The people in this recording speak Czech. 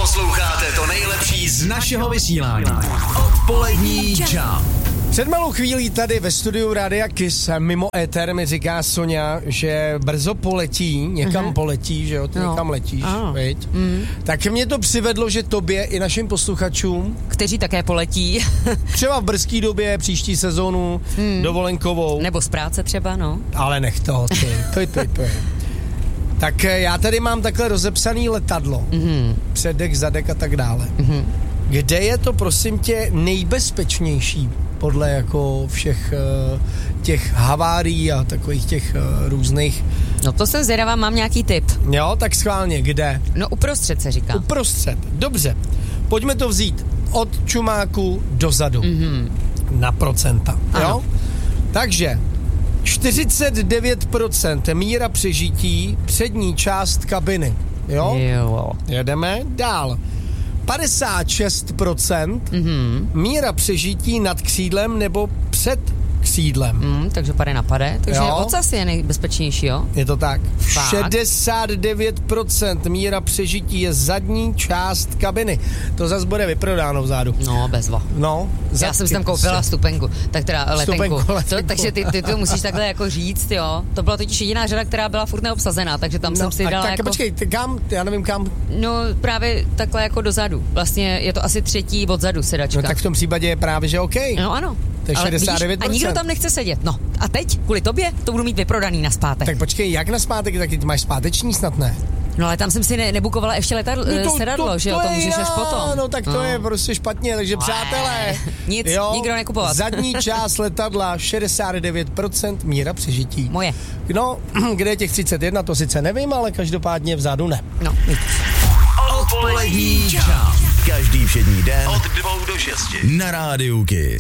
Posloucháte to nejlepší z našeho vysílání. Odpolední Jump. Před malou chvílí tady ve studiu Rádia Kiss mimo éter mi říká Soňa, že brzo poletí, někam poletí, že jo, ty někam letíš, viď? Tak mě to přivedlo, že tobě i našim posluchačům, kteří také poletí. třeba v brzký době, příští sezónu, dovolenkovou. Nebo z práce třeba, no. Ale nech toho, ty. Tak já tady mám takhle rozepsaný letadlo, předek, zadek a tak dále. Kde je to, prosím tě, nejbezpečnější podle jako všech těch havárií a takových těch různých... No to jsem zvědavá, mám nějaký tip. Jo, tak schválně, kde? No uprostřed se říká. Uprostřed, dobře. Pojďme to vzít od čumáku dozadu. Na procenta, jo? Takže 49% míra přežití přední část kabiny, jo? Jedeme dál. 56% míra přežití nad křídlem nebo před křídlem. Takže pade na pade. Takže ocas je nejbezpečnější, jo? Je to tak. Fakt? 69% míra přežití je zadní část kabiny. To zase bude vyprodáno vzadu. No, bezva. No, já jsem si tam koupila stupenku, tak teda letenku. Letenku. Takže ty to musíš takhle jako říct, jo. To byla totiž jediná řada, která byla furt neobsazená, takže tam jsem si dala tak jako... počkej, kam? Já nevím kam. No, právě takhle jako dozadu. Vlastně je to asi třetí odzadu sedačka. No tak v tom případě je právě, že OK. No ano. To je 69%. A nikdo tam nechce sedět. No a teď, kvůli tobě, to budu mít vyprodaný naspátek. Tak počkej, jak naspátek? Tak ty máš zpáteční snad, ne? No ale tam jsem si nebukovala ještě sedadlo, že jo, to můžeš až potom. No tak to je prostě špatně, takže přátelé. Nic, nikdo nekupovat. Zadní část letadla 69% míra přežití. Moje. No, kde je těch 31, to sice nevím, ale každopádně vzadu ne. No. Odpolední Jump. Každý všední den od 2 do 6 na Rádiu Kiss.